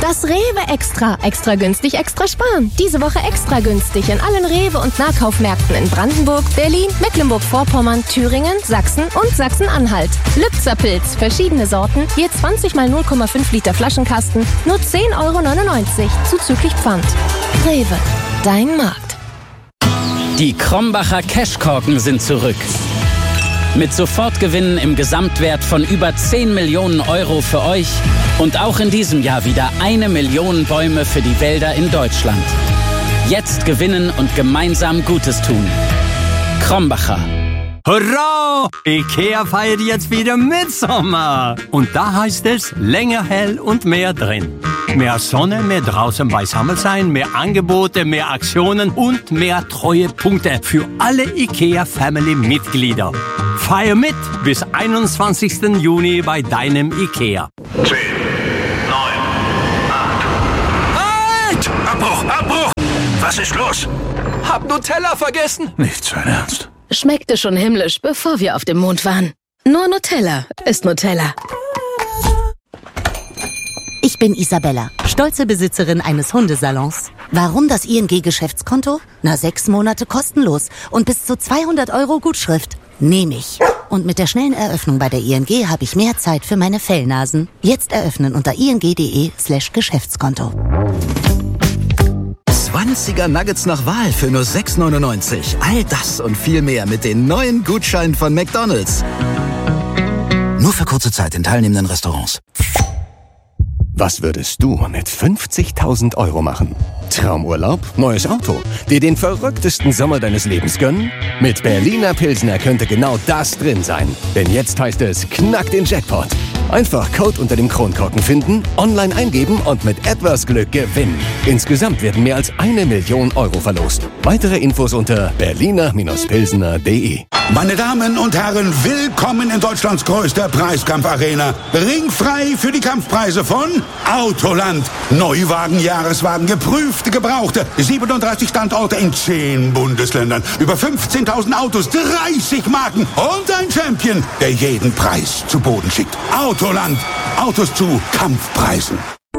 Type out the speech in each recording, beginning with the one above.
Das Rewe Extra. Extra günstig, extra sparen. Diese Woche extra günstig in allen Rewe- und Nahkaufmärkten in Brandenburg, Berlin, Mecklenburg-Vorpommern, Thüringen, Sachsen und Sachsen-Anhalt. Lübzer Pilz, verschiedene Sorten, je 20 mal 0,5 Liter Flaschenkasten, nur 10,99 € zuzüglich Pfand. Rewe, dein Markt. Die Krombacher Cashkorken sind zurück. Mit Sofortgewinnen im Gesamtwert von über 10 Millionen € für euch und auch in diesem Jahr wieder 1 Million Bäume für die Wälder in Deutschland. Jetzt gewinnen und gemeinsam Gutes tun. Krombacher. Hurra! IKEA feiert jetzt wieder Mitsommer. Und da heißt es länger hell und mehr drin. Mehr Sonne, mehr draußen beisammen sein, mehr Angebote, mehr Aktionen und mehr Treuepunkte für alle IKEA-Family-Mitglieder. Feier mit bis 21. Juni bei deinem IKEA. 10, 9, 8. Halt! Abbruch! Was ist los? Hab Nutella vergessen. Nicht sein Ernst. Schmeckte schon himmlisch, bevor wir auf dem Mond waren. Nur Nutella ist Nutella. Ich bin Isabella, stolze Besitzerin eines Hundesalons. Warum das ING-Geschäftskonto? 6 Monate kostenlos und bis zu 200 € Gutschrift. Nehme ich. Und mit der schnellen Eröffnung bei der ING habe ich mehr Zeit für meine Fellnasen. Jetzt eröffnen unter ing.de/Geschäftskonto. 20er Nuggets nach Wahl für nur 6,99 €. All das und viel mehr mit den neuen Gutscheinen von McDonald's. Nur für kurze Zeit in teilnehmenden Restaurants. Was würdest du mit 50.000 € machen? Traumurlaub? Neues Auto? Dir den verrücktesten Sommer deines Lebens gönnen? Mit Berliner Pilsner könnte genau das drin sein. Denn jetzt heißt es, knack den Jackpot. Einfach Code unter dem Kronkorken finden, online eingeben und mit etwas Glück gewinnen. Insgesamt werden mehr als 1 Million € verlost. Weitere Infos unter berliner-pilsner.de. Meine Damen und Herren, willkommen in Deutschlands größter Preiskampfarena. Ringfrei für die Kampfpreise von Autoland. Neuwagen, Jahreswagen, geprüfte, gebrauchte. 37 Standorte in 10 Bundesländern. Über 15.000 Autos, 30 Marken und ein Champion, der jeden Preis zu Boden schickt. Autoland. Autos zu Kampfpreisen.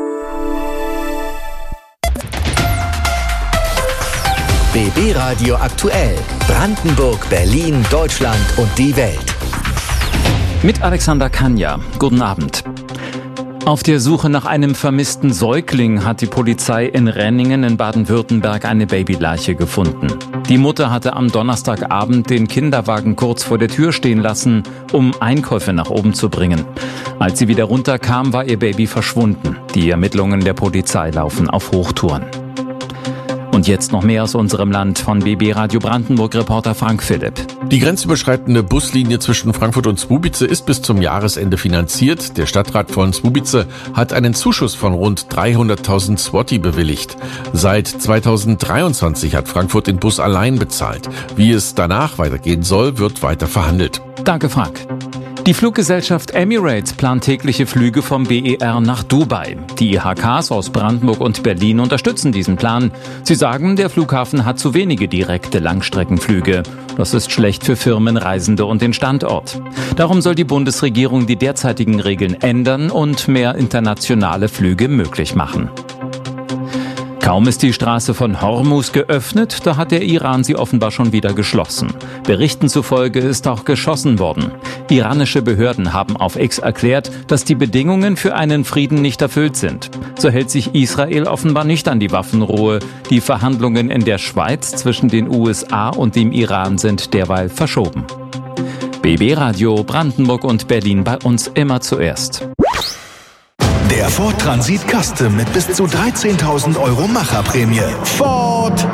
BB Radio aktuell. Brandenburg, Berlin, Deutschland und die Welt. Mit Alexander Kanja. Guten Abend. Auf der Suche nach einem vermissten Säugling hat die Polizei in Renningen in Baden-Württemberg eine Babyleiche gefunden. Die Mutter hatte am Donnerstagabend den Kinderwagen kurz vor der Tür stehen lassen, um Einkäufe nach oben zu bringen. Als sie wieder runterkam, war ihr Baby verschwunden. Die Ermittlungen der Polizei laufen auf Hochtouren. Und jetzt noch mehr aus unserem Land von BB Radio Brandenburg-Reporter Frank Philipp. Die grenzüberschreitende Buslinie zwischen Frankfurt und Słubice ist bis zum Jahresende finanziert. Der Stadtrat von Słubice hat einen Zuschuss von rund 300.000 Zloty bewilligt. Seit 2023 hat Frankfurt den Bus allein bezahlt. Wie es danach weitergehen soll, wird weiter verhandelt. Danke, Frank. Die Fluggesellschaft Emirates plant tägliche Flüge vom BER nach Dubai. Die IHKs aus Brandenburg und Berlin unterstützen diesen Plan. Sie sagen, der Flughafen hat zu wenige direkte Langstreckenflüge. Das ist schlecht für Firmen, Reisende und den Standort. Darum soll die Bundesregierung die derzeitigen Regeln ändern und mehr internationale Flüge möglich machen. Kaum ist die Straße von Hormuz geöffnet, da hat der Iran sie offenbar schon wieder geschlossen. Berichten zufolge ist auch geschossen worden. Iranische Behörden haben auf X erklärt, dass die Bedingungen für einen Frieden nicht erfüllt sind. So hält sich Israel offenbar nicht an die Waffenruhe. Die Verhandlungen in der Schweiz zwischen den USA und dem Iran sind derweil verschoben. BB Radio Brandenburg und Berlin, bei uns immer zuerst. Der Ford Transit Custom mit bis zu 13.000 € Macherprämie. Ford!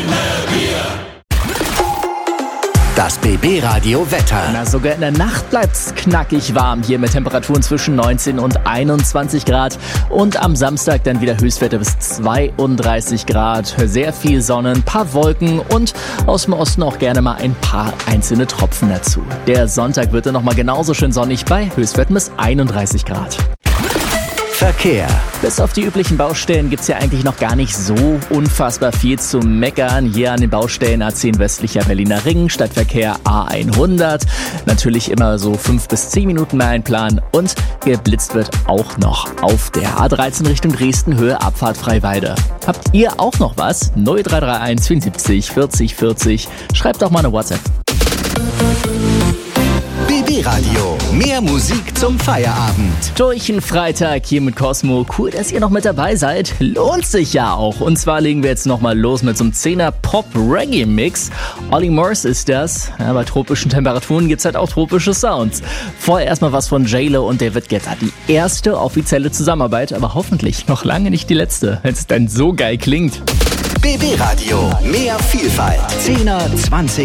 Das BB Radio Wetter. Na, sogar in der Nacht bleibt's knackig warm hier mit Temperaturen zwischen 19 und 21 Grad. Und am Samstag dann wieder Höchstwerte bis 32 Grad. Sehr viel Sonne, ein paar Wolken und aus dem Osten auch gerne mal ein paar einzelne Tropfen dazu. Der Sonntag wird dann nochmal genauso schön sonnig bei Höchstwerten bis 31 Grad. Verkehr. Bis auf die üblichen Baustellen gibt's ja eigentlich noch gar nicht so unfassbar viel zu meckern. Hier an den Baustellen A10 westlicher Berliner Ring, Stadtverkehr A100. Natürlich immer so 5 bis 10 Minuten mehr einplanen und geblitzt wird auch noch auf der A13 Richtung Dresden, Höhe Abfahrt Freiweide. Habt ihr auch noch was? 0331 74 40 40. Schreibt doch mal eine WhatsApp. BB Radio. Mehr Musik zum Feierabend. Durch den Freitag hier mit Cosmo. Cool, dass ihr noch mit dabei seid. Lohnt sich ja auch. Und zwar legen wir jetzt nochmal los mit so einem 10er Pop-Reggae-Mix. Olly Morse ist das. Ja, bei tropischen Temperaturen gibt's halt auch tropische Sounds. Vorher erstmal was von J-Lo und David Guetta. Die erste offizielle Zusammenarbeit, aber hoffentlich noch lange nicht die letzte, wenn es dann so geil klingt. BB Radio. Mehr Vielfalt. 10er, 20er.